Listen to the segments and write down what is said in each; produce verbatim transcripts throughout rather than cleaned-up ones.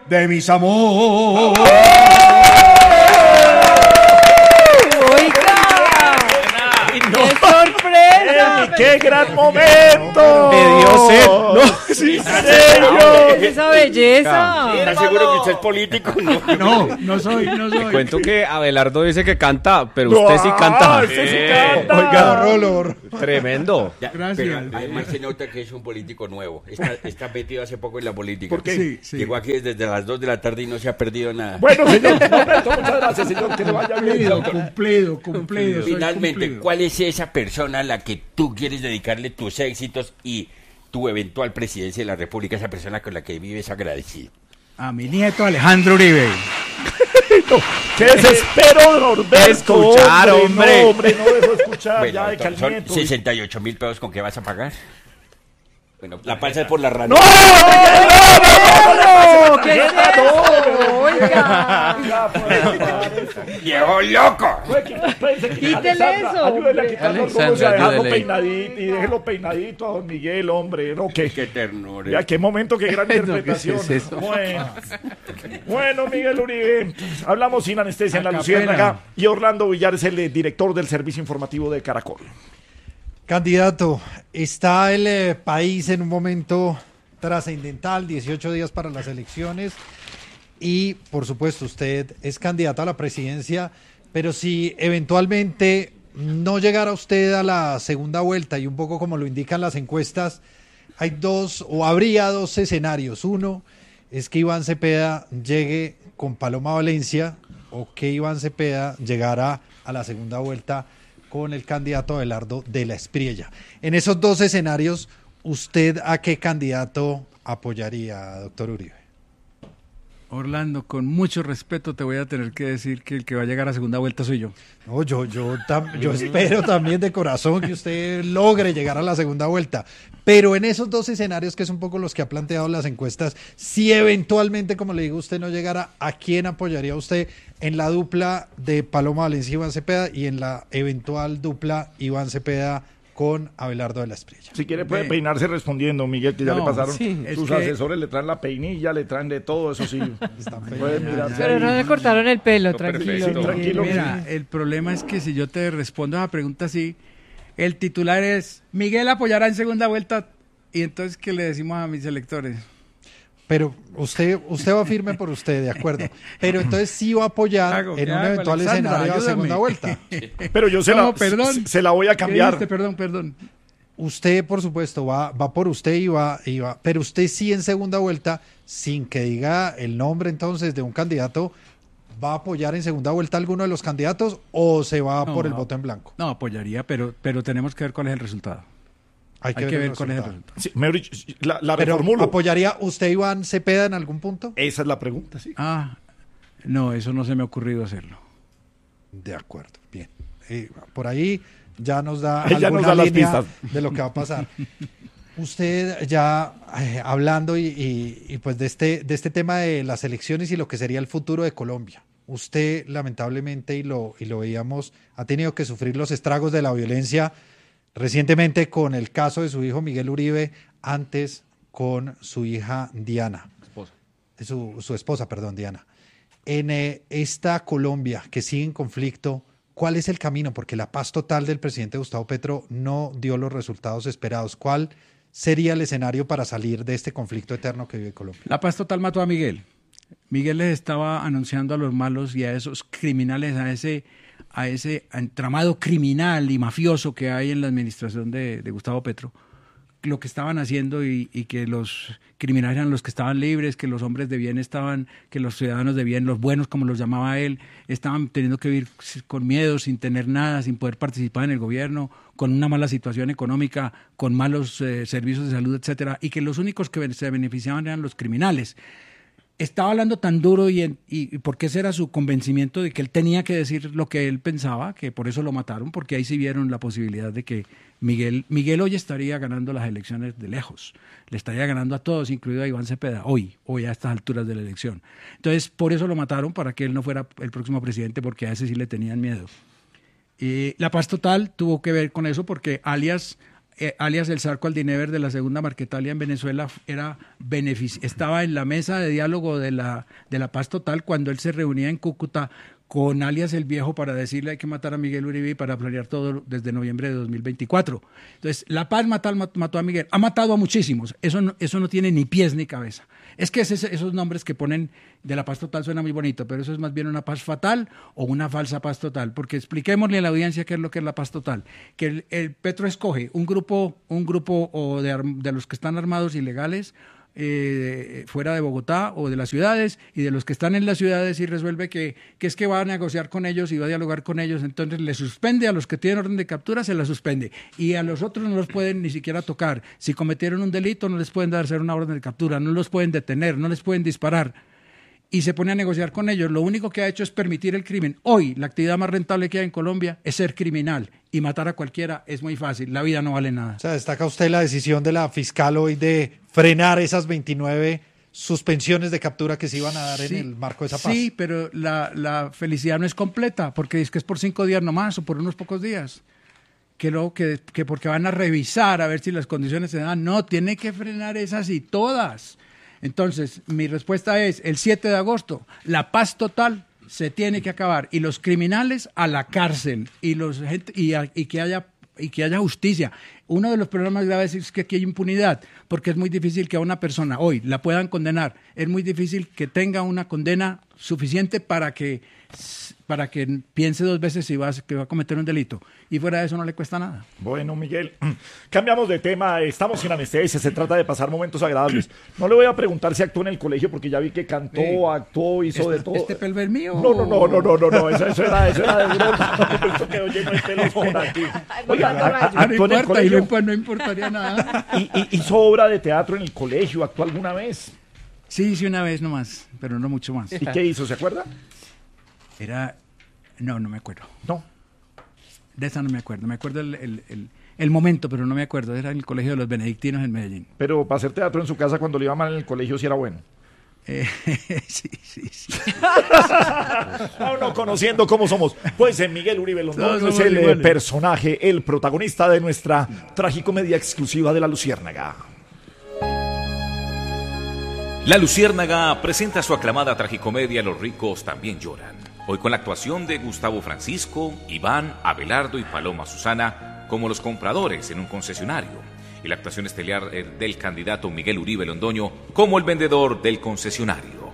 de mis amores. ¡Qué sorpresa! ¡Qué, qué gran momento! Me dio sed. No, sí, serio. ¡Esa belleza! ¿Estás seguro que usted es político? No, no, no soy, no soy. Te cuento que Abelardo dice que canta, pero usted sí canta. Ah, usted sí canta. Oiga, Rolo. Tremendo. Ya, Gracias. pero además se nota que es un político nuevo. Está, está metido hace poco en la política. ¿Por qué? Sí, sí. Llegó aquí desde las dos de la tarde y no se ha perdido nada. Bueno, señor, Roberto, muchas gracias, señor. Que le vaya bien. Cumplido, cumplido, cumplido. soy Finalmente, cumplido. ¿cuál es esa persona a la que tú quieres dedicarle tus éxitos y tu eventual presidencia de la República? Esa persona con la que vives agradecido. A mi nieto Alejandro Uribe. No, ¡qué desespero, Norberto! Escuchar, hombre. No, hombre, no dejo escuchar. Bueno, ya de son Calnieto. sesenta y ocho mil pesos con qué vas a pagar. Bueno, la panza es por la rana. ¡No! ¡No! ¿Qué es eso? Oiga. ¡Viejo loco! Quítele eso, Ayúdele a hombre. quitarlo el Alexandra, gorro, a dejarlo ayúdele. peinadito y déjelo peinadito a don Miguel, hombre. No, qué, ¡Qué ternura! ya, qué momento, qué gran ¿qué interpretación. es eso? Bueno. Bueno, Miguel Uribe, hablamos sin anestesia en la A Luciérnaga capela. y Orlando Villar es el eh, director del servicio informativo de Caracol. Candidato, está el eh, país en un momento trascendental, dieciocho días para las elecciones y por supuesto usted es candidato a la presidencia, pero si eventualmente no llegara usted a la segunda vuelta y un poco como lo indican las encuestas, hay dos o habría dos escenarios. Uno es que Iván Cepeda llegue con Paloma Valencia o que Iván Cepeda llegara a la segunda vuelta con el candidato Abelardo de la Espriella. En esos dos escenarios, ¿usted a qué candidato apoyaría, doctor Uribe? Orlando, con mucho respeto te voy a tener que decir que el que va a llegar a segunda vuelta soy yo. No, yo, yo, tam- yo espero también de corazón que usted logre llegar a la segunda vuelta. Pero en esos dos escenarios, que es un poco los que ha planteado las encuestas, si eventualmente, como le digo, usted no llegara, ¿a quién apoyaría usted en la dupla de Paloma Valencia y Iván Cepeda y en la eventual dupla Iván Cepeda con Abelardo de la Espriella? Si quiere puede Ve. peinarse respondiendo, Miguel, que ya No, le pasaron. sí, es Sus que- asesores le traen la peinilla, le traen de todo, eso sí. Puede mirarse Pero ahí. no le cortaron el pelo, No, tranquilo. perfecto. Miguel. Tranquilo. Mira, el problema es que si yo te respondo a la pregunta así, el titular es Miguel apoyará en segunda vuelta y entonces ¿qué le decimos a mis electores? Pero usted, usted va firme por usted, de acuerdo. Pero entonces sí va a apoyar Hago, en ¿qué un hago, eventual Alexandra? escenario de Ayúdame. segunda vuelta. Pero yo se, No, la, perdón. se, se la voy a ¿Qué cambiar. dijiste? Perdón, perdón. Usted, por supuesto, va, va por usted y va, y va, pero usted sí en segunda vuelta, sin que diga el nombre entonces de un candidato, ¿va a apoyar en segunda vuelta a alguno de los candidatos o se va No, por el no. voto en blanco? No, apoyaría, pero, pero tenemos que ver cuál es el resultado. Hay que, ver, el cuál es el resultado. resultado. Sí, mejor dicho, la, la Pero, reformulo. ¿apoyaría usted Iván Cepeda en algún punto? Esa es la pregunta, sí. Ah, no, eso no se me ha ocurrido hacerlo. De acuerdo, bien. Eh, por ahí ya nos da Ahí ya nos alguna da las línea pistas. de lo que va a pasar. Usted ya eh, hablando y, y- y pues de este, de este tema de las elecciones y lo que sería el futuro de Colombia. Usted lamentablemente, y lo, y lo veíamos, ha tenido que sufrir los estragos de la violencia recientemente con el caso de su hijo Miguel Uribe, antes con su hija Diana. Esposa. Su, su esposa, perdón, Diana. En eh, esta Colombia que sigue en conflicto, ¿cuál es el camino? Porque la paz total del presidente Gustavo Petro no dio los resultados esperados. ¿Cuál sería el escenario para salir de este conflicto eterno que vive Colombia? La paz total mató a Miguel. Miguel les estaba anunciando a los malos y a esos criminales, a ese, a ese entramado criminal y mafioso que hay en la administración de, de Gustavo Petro, lo que estaban haciendo y, y que los criminales eran los que estaban libres, que los hombres de bien estaban, que los ciudadanos de bien, los buenos como los llamaba él, estaban teniendo que vivir con miedo, sin tener nada, sin poder participar en el gobierno, con una mala situación económica, con malos eh, servicios de salud, etcétera, y que los únicos que se beneficiaban eran los criminales. Estaba hablando tan duro y, en, y, y porque ese era su convencimiento de que él tenía que decir lo que él pensaba, que por eso lo mataron, porque ahí sí vieron la posibilidad de que Miguel, Miguel hoy estaría ganando las elecciones de lejos, le estaría ganando a todos, incluido a Iván Cepeda, hoy, hoy a estas alturas de la elección. Entonces, por eso lo mataron, para que él no fuera el próximo presidente, porque a ese sí le tenían miedo. Eh, la paz total tuvo que ver con eso, porque alias eh, alias el Zarco Aldinever de la segunda Marquetalia en Venezuela, era benefici- estaba en la mesa de diálogo de la, de la Paz Total cuando él se reunía en Cúcuta con alias el Viejo para decirle hay que matar a Miguel Uribe y para planear todo desde noviembre de dos mil veinticuatro. Entonces, la Paz mató, mató a Miguel, ha matado a muchísimos, eso no, eso no tiene ni pies ni cabeza. Es que ese, esos nombres que ponen de la paz total suena muy bonito, pero eso es más bien una paz fatal o una falsa paz total, porque expliquémosle a la audiencia qué es lo que es la paz total, que el, el Petro escoge un grupo, un grupo o de, de los que están armados ilegales, Eh, fuera de Bogotá o de las ciudades, y de los que están en las ciudades, y resuelve que, que es que va a negociar con ellos y va a dialogar con ellos, entonces le suspende a los que tienen orden de captura, se la suspende, y a los otros no los pueden ni siquiera tocar. Si cometieron un delito no les pueden dar hacer una orden de captura, no los pueden detener, no les pueden disparar, y se pone a negociar con ellos. Lo único que ha hecho es permitir el crimen. Hoy la actividad más rentable que hay en Colombia es ser criminal, y matar a cualquiera es muy fácil, la vida no vale nada. O sea, destaca usted la decisión de la fiscal hoy de frenar esas veintinueve suspensiones de captura que se iban a dar Sí, en el marco de esa paz. Sí, pero la, la felicidad no es completa, porque es que es por cinco días nomás o por unos pocos días. Que, lo, que, que porque van a revisar a ver si las condiciones se dan. No, tiene que frenar esas y todas. Entonces, mi respuesta es, el siete de agosto, la paz total se tiene que acabar, y los criminales a la cárcel, y, los, y, y, que haya, y que haya justicia. Uno de los problemas más graves es que aquí hay impunidad, porque es muy difícil que a una persona hoy la puedan condenar, es muy difícil que tenga una condena suficiente para que, para que piense dos veces si va, a, que va a cometer un delito, y fuera de eso no le cuesta nada. Bueno, Miguel, cambiamos de tema, estamos sin anestesia, se trata de pasar momentos agradables. No le voy a preguntar si actuó en el colegio, porque ya vi que cantó, Sí. actuó, hizo ¿Este, de todo. ¿Este pelo es mío? No, no, no, no, no, no, no, eso, eso era, eso era de broma. Esto quedó lleno de pelos por aquí. Oiga, a- a- Ah, no actuó en el importa, y colegio. no, no importaría nada. Y, y hizo obra de teatro en el colegio, actuó alguna vez. Sí, sí, una vez nomás, pero no mucho más. ¿Y qué hizo? ¿Se acuerda? Era... No, no me acuerdo. No. De esa no me acuerdo. Me acuerdo el, el, el, el momento, pero no me acuerdo. Era en el colegio de los benedictinos en Medellín. Pero para hacer teatro en su casa cuando le iba mal en el colegio sí era bueno. Eh, sí, sí, sí. No, no, conociendo cómo somos. Pues en Miguel Uribe Londoño Todos es somos el eh, iguales. personaje, el protagonista de nuestra tragicomedia exclusiva de La Luciérnaga. La Luciérnaga presenta su aclamada tragicomedia Los ricos también lloran. Hoy con la actuación de Gustavo Francisco, Iván, Abelardo y Paloma Susana como los compradores en un concesionario. Y la actuación estelar eh, del candidato Miguel Uribe Londoño como el vendedor del concesionario.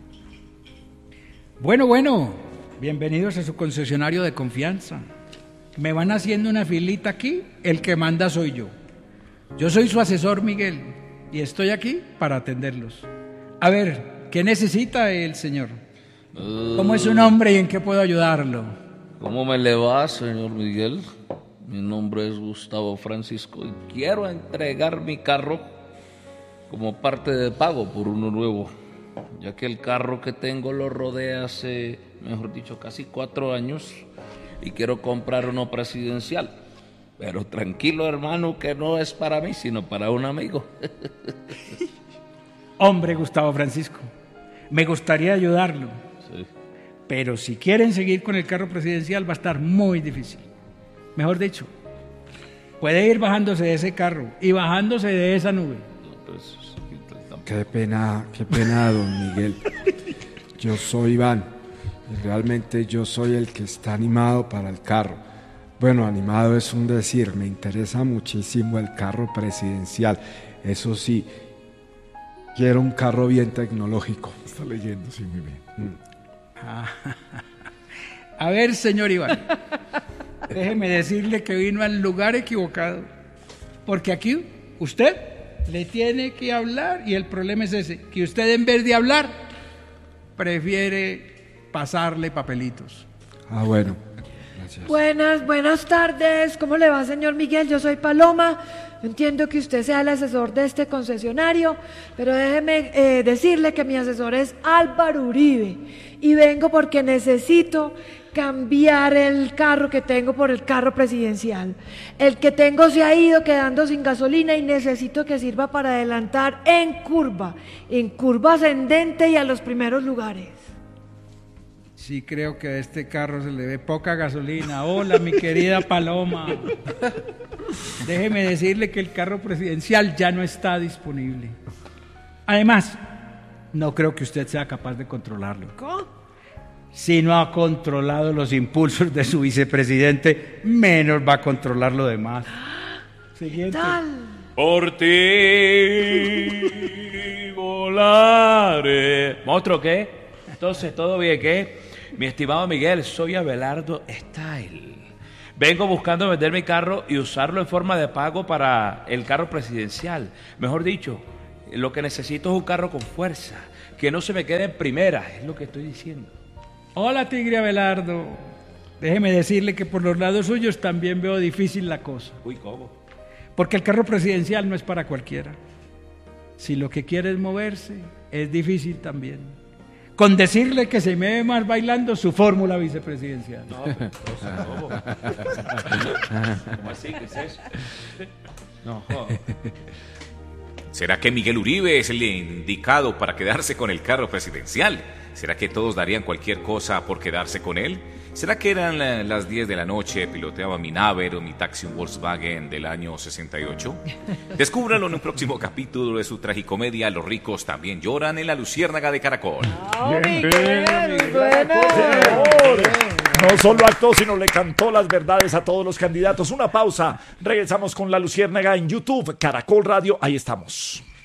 Bueno, bueno. Bienvenidos a su concesionario de confianza. Me van haciendo una filita aquí. El que manda soy yo. Yo soy su asesor, Miguel, y estoy aquí para atenderlos. A ver, ¿qué necesita el señor? ¿Cómo es su nombre y en qué puedo ayudarlo? ¿Cómo me le va, señor Miguel? Mi nombre es Gustavo Francisco y quiero entregar mi carro como parte de pago por uno nuevo, ya que el carro que tengo lo rodea hace, mejor dicho, casi cuatro años y quiero comprar uno presidencial. Pero tranquilo, hermano, que no es para mí, sino para un amigo. Hombre, Gustavo Francisco, me gustaría ayudarlo. Sí. Pero si quieren seguir con el carro presidencial va a estar muy difícil. Mejor dicho, puede ir bajándose de ese carro y bajándose de esa nube. Pues, Qué pena, qué pena, don Miguel. Yo soy Iván y realmente yo soy el que está animado para el carro. Bueno, animado es un decir, me interesa muchísimo el carro presidencial. Eso sí, quiero un carro bien tecnológico. Está leyendo, sí, muy bien. Mm. A ver, señor Iván, déjeme decirle que vino al lugar equivocado, porque aquí usted le tiene que hablar y el problema es ese, que usted en vez de hablar prefiere pasarle papelitos. Ah, bueno, gracias. Buenas, buenas tardes. ¿Cómo le va, señor Miguel? Yo soy Paloma. Entiendo que usted sea el asesor de este concesionario, pero déjeme eh, decirle que mi asesor es Álvaro Uribe y vengo porque necesito cambiar el carro que tengo por el carro presidencial. El que tengo se ha ido quedando sin gasolina y necesito que sirva para adelantar en curva, en curva ascendente y a los primeros lugares. sí creo que a este carro se le ve poca gasolina. Hola, mi querida Paloma. Déjeme decirle que el carro presidencial ya no está disponible. Además, no creo que usted sea capaz de controlarlo. ¿Cómo? Si no ha controlado los impulsos de su vicepresidente, menos va a controlar lo demás. Siguiente. Tal. Por ti volaré. ¿Monstruo qué? Entonces, ¿todo bien qué? Mi estimado Miguel, soy Abelardo Style. Vengo buscando vender mi carro y usarlo en forma de pago para el carro presidencial. Mejor dicho, lo que necesito es un carro con fuerza, que no se me quede en primera, es lo que estoy diciendo. Hola, Tigre Abelardo. Déjeme decirle que por los lados suyos también veo difícil la cosa. Uy, ¿cómo? Porque el carro presidencial no es para cualquiera. Si lo que quiere es moverse, es difícil también. Con decirle que se me ve más bailando su fórmula vicepresidencial. No, o sea, ¿cómo? ¿Cómo así? ¿Qué es eso? No. ¿Será que Miguel Uribe es el indicado para quedarse con el carro presidencial? ¿Será que todos darían cualquier cosa por quedarse con él? ¿Será que eran la- las diez de la noche, piloteaba mi Naver o mi taxi un Volkswagen del año sesenta y ocho? Descúbralo en un próximo capítulo de su tragicomedia Los ricos también lloran en La Luciérnaga de Caracol. Bien, bien, Bueno. señor. No solo actuó, sino le cantó las verdades a todos los candidatos. Una pausa. Regresamos con La Luciérnaga en YouTube, Caracol Radio. Ahí estamos.